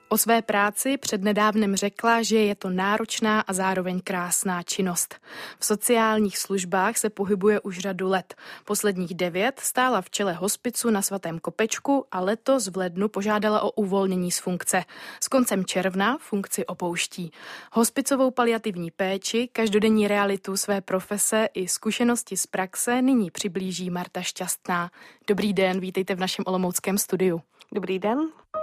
O své práci přednedávnem řekla, že je to náročná a zároveň krásná činnost. V sociálních službách se pohybuje už řadu let. Posledních 9 stála v čele hospicu na Svatém Kopečku a letos v lednu požádala o uvolnění z funkce. S koncem června funkci opouští. Hospicovou paliativní péči, každodenní realitu své profese i zkušenosti z praxe nyní přiblíží Marta Šťastná. Dobrý den, vítejte v našem olomouckém studiu. Dobrý den.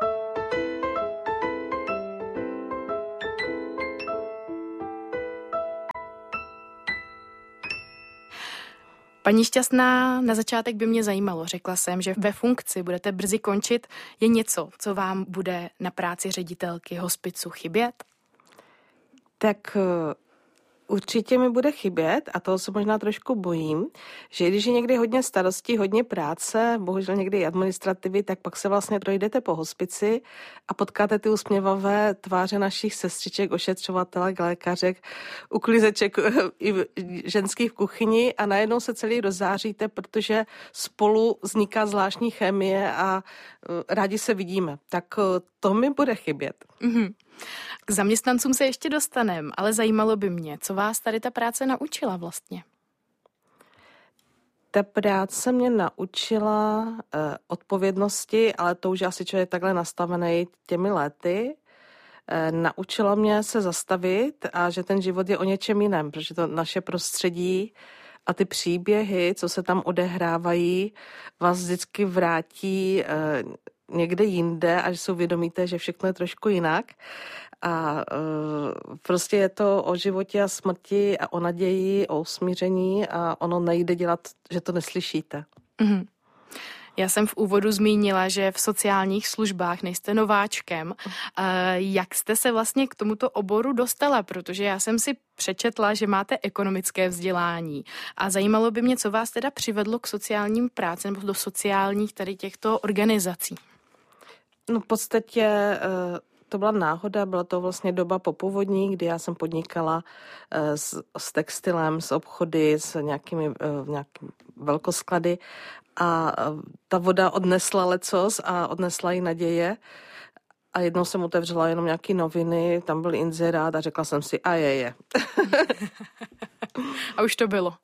Paní Šťastná, na začátek by mě zajímalo, řekla jsem, že ve funkci budete brzy končit. Je něco, co vám bude na práci ředitelky hospicu chybět? Tak určitě mi bude chybět a toho se možná trošku bojím, že když je někdy hodně starostí, hodně práce, bohužel někdy i administrativy, tak pak se vlastně projdete po hospici a potkáte ty usměvavé tváře našich sestřiček, ošetřovatelek, lékařek, uklízeček i ženských v kuchyni a najednou se celý rozzáříte, protože spolu vzniká zvláštní chemie a rádi se vidíme. Tak to mi bude chybět. Mm-hmm. K zaměstnancům se ještě dostaneme, ale zajímalo by mě, co vás tady ta práce naučila vlastně? Ta práce mě naučila odpovědnosti, ale to už asi člověk takhle nastavený těmi lety. Naučila mě se zastavit a že ten život je o něčem jiném, protože to naše prostředí a ty příběhy, co se tam odehrávají, vás vždycky vrátí někde jinde, až si uvědomíte, že všechno je trošku jinak. A prostě je to o životě a smrti a o naději, o usmíření a ono nejde dělat, že to neslyšíte. Mm-hmm. Já jsem v úvodu zmínila, že v sociálních službách nejste nováčkem. Jak jste se vlastně k tomuto oboru dostala? Protože já jsem si přečetla, že máte ekonomické vzdělání. A zajímalo by mě, co vás teda přivedlo k sociálním práci nebo do sociálních tady těchto organizací. No v podstatě to byla náhoda, byla to vlastně doba popovodní, kdy já jsem podnikala s textilem, s obchody, s nějakými velkosklady a ta voda odnesla lecos a odnesla i naděje. A jednou jsem otevřela jenom nějaké noviny, tam byl inzerát a řekla jsem si, a je. A už to bylo.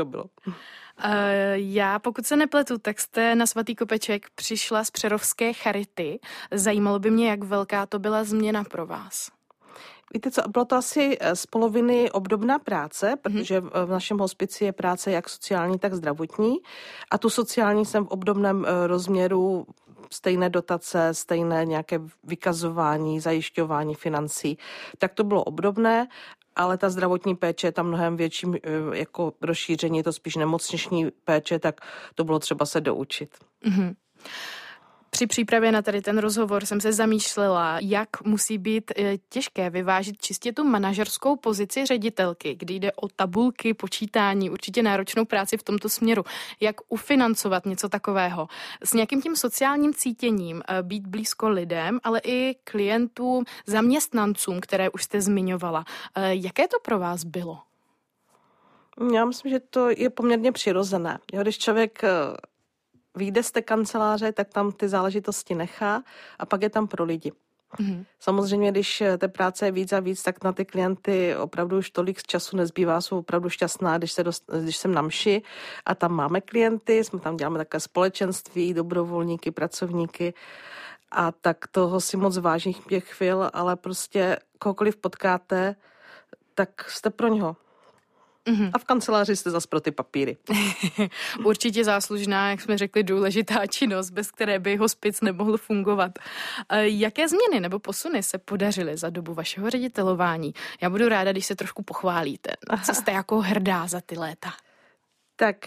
Já, pokud se nepletu, tak jste na Svatý Kopeček přišla z Přerovské charity. Zajímalo by mě, jak velká to byla změna pro vás. Víte co, bylo to asi z poloviny obdobná práce, protože v našem hospici je práce jak sociální, tak zdravotní. A tu sociální jsem v obdobném rozměru, stejné dotace, stejné nějaké vykazování, zajišťování financí. Tak to bylo obdobné, ale ta zdravotní péče je tam mnohem větší jako rozšíření, je to spíš nemocniční péče, tak to bylo třeba se doučit. Mm-hmm. Při přípravě na tady ten rozhovor jsem se zamýšlela, jak musí být těžké vyvážit čistě tu manažerskou pozici ředitelky, kdy jde o tabulky, počítání, určitě náročnou práci v tomto směru. Jak ufinancovat něco takového? S nějakým tím sociálním cítěním, být blízko lidem, ale i klientům, zaměstnancům, které už jste zmiňovala. Jaké to pro vás bylo? Já myslím, že to je poměrně přirozené. Když člověk vyjde z té kanceláře, tak tam ty záležitosti nechá a pak je tam pro lidi. Mm-hmm. Samozřejmě, když té práce je víc a víc, tak na ty klienty opravdu už tolik času nezbývá, jsou opravdu šťastná, když jsem na mši a tam máme klienty, jsme tam děláme takové společenství, dobrovolníky, pracovníky a tak toho si moc vážím těch chvil, ale prostě kohokoliv potkáte, tak jste pro něho. Mm-hmm. A v kanceláři jste zas pro ty papíry. Určitě záslužná, jak jsme řekli, důležitá činnost, bez které by hospic nemohl fungovat. Jaké změny nebo posuny se podařily za dobu vašeho ředitelování? Já budu ráda, když se trošku pochválíte. Co jste jako hrdá za ty léta? Tak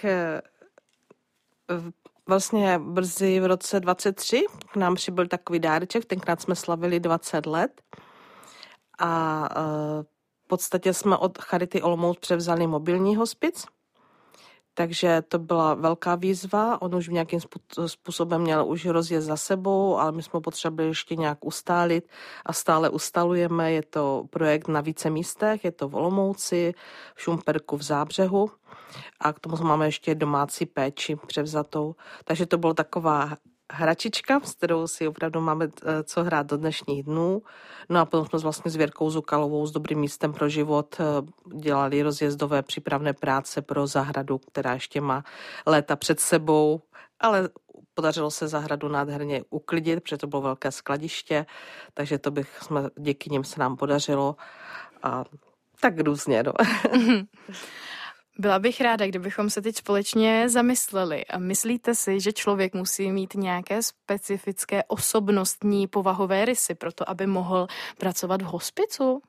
vlastně brzy v roce 23 k nám přibyl takový dáreček, tenkrát jsme slavili 20 let a v podstatě jsme od Charity Olomouc převzali mobilní hospic, takže to byla velká výzva. On už nějakým způsobem měl už rozjezd za sebou, ale my jsme potřebovali ještě nějak ustálit a stále ustalujeme. Je to projekt na více místech, je to v Olomouci, v Šumperku, v Zábřehu a k tomu máme ještě domácí péči převzatou. Takže to byla taková hračička, s kterou si opravdu máme co hrát do dnešních dnů. No a potom jsme vlastně s Věrkou Zukalovou s Dobrým místem pro život dělali rozjezdové přípravné práce pro zahradu, která ještě má léta před sebou, ale podařilo se zahradu nádherně uklidit, protože to bylo velké skladiště, takže díky nim se nám podařilo a tak různě. No. Byla bych ráda, kdybychom se teď společně zamysleli. A myslíte si, že člověk musí mít nějaké specifické osobnostní povahové rysy pro to, aby mohl pracovat v hospicu?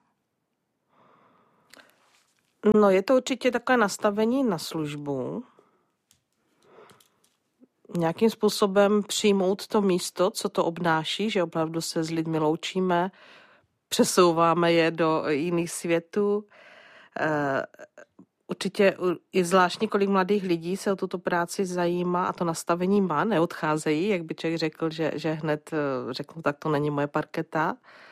No, je to určitě takové nastavení na službu. Nějakým způsobem přijmout to místo, co to obnáší, že opravdu se s lidmi loučíme, přesouváme je do jiných světů. Určitě je zvláštní, kolik mladých lidí se o tuto práci zajímá a to nastavení má, neodcházejí, jak by člověk řekl, že hned řeknu, tak to není moje parketa.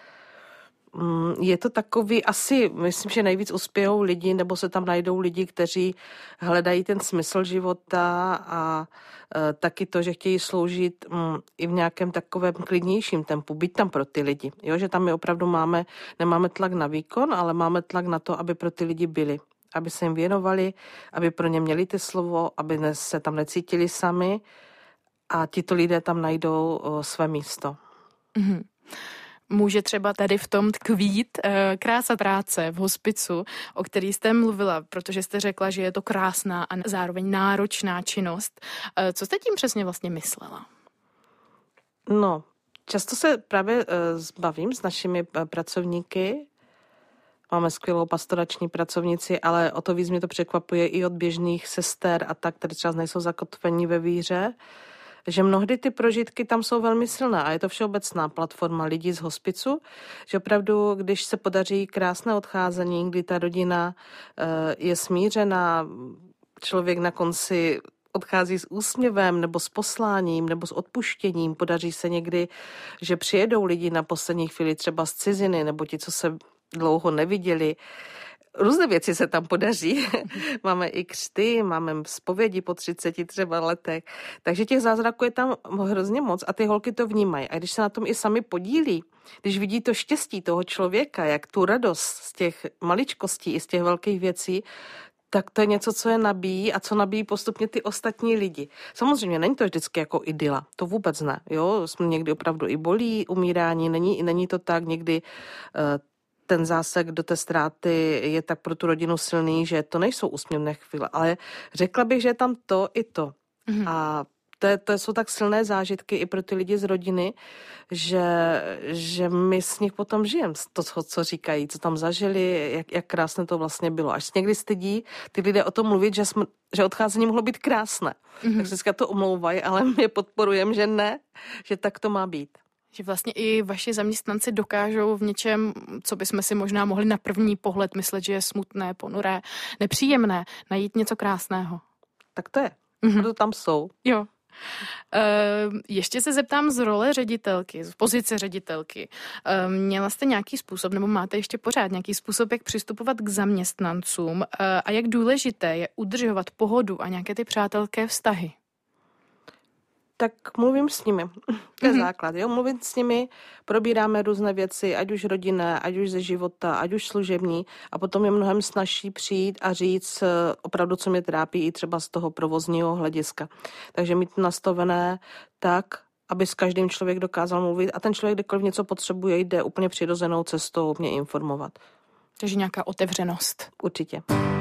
Je to takový, asi myslím, že nejvíc uspějou lidi, nebo se tam najdou lidi, kteří hledají ten smysl života a taky to, že chtějí sloužit i v nějakém takovém klidnějším tempu, být tam pro ty lidi. Jo, že tam my opravdu nemáme tlak na výkon, ale máme tlak na to, aby pro ty lidi byli. Aby se jim věnovali, aby pro ně měli ty slovo, aby se tam necítili sami a tito lidé tam najdou své místo. Mm-hmm. Může třeba tady v tom tkvít krása práce v hospicu, o který jste mluvila, protože jste řekla, že je to krásná a zároveň náročná činnost. Co jste tím přesně vlastně myslela? No, často se právě bavím s našimi pracovníky. Máme skvělou pastorační pracovnici, ale o to víc mě to překvapuje i od běžných sester a tak, které třeba nejsou zakotvení ve víře, že mnohdy ty prožitky tam jsou velmi silné a je to všeobecná platforma lidí z hospicu, že opravdu, když se podaří krásné odcházení, kdy ta rodina je smířená, člověk na konci odchází s úsměvem nebo s posláním nebo s odpuštěním, podaří se někdy, že přijedou lidi na poslední chvíli třeba z ciziny nebo ti, co se dlouho neviděli. Různé věci se tam podaří. Máme i křty, máme zpovědi po 30 třeba letech. Takže těch zázraků je tam hrozně moc a ty holky to vnímají. A když se na tom i sami podílí, když vidí to štěstí toho člověka, jak tu radost z těch maličkostí i z těch velkých věcí, tak to je něco, co je nabíjí a co nabíjí postupně ty ostatní lidi. Samozřejmě není to vždycky jako idyla, to vůbec ne. Jo? Jsme někdy opravdu i bolí umírání, není to tak, někdy ten zásah do té ztráty je tak pro tu rodinu silný, že to nejsou úsměvné chvíle, ale řekla bych, že je tam to i to. Mm-hmm. A to jsou tak silné zážitky i pro ty lidi z rodiny, že my s nich potom žijeme. To, co říkají, co tam zažili, jak krásné to vlastně bylo. Až se někdy stydí ty lidé o tom mluvit, že odcházení mohlo být krásné. Mm-hmm. Tak se to omlouvají, ale my podporujeme, že ne, že tak to má být. Že vlastně i vaši zaměstnanci dokážou v něčem, co bychom si možná mohli na první pohled myslet, že je smutné, ponuré, nepříjemné, najít něco krásného. Tak to je. Mm-hmm. To tam jsou. Jo. Ještě se zeptám z role ředitelky, z pozice ředitelky. Měla jste nějaký způsob, nebo máte ještě pořád nějaký způsob, jak přistupovat k zaměstnancům a jak důležité je udržovat pohodu a nějaké ty přátelské vztahy? Tak mluvím s nimi. To je základ. Jo? Mluvím s nimi, probíráme různé věci, ať už rodinné, ať už ze života, ať už služební a potom je mnohem snazší přijít a říct opravdu, co mě trápí i třeba z toho provozního hlediska. Takže mít to nastavené tak, aby s každým člověk dokázal mluvit a ten člověk, kdykoliv něco potřebuje, jde úplně přirozenou cestou mě informovat. Takže nějaká otevřenost. Určitě.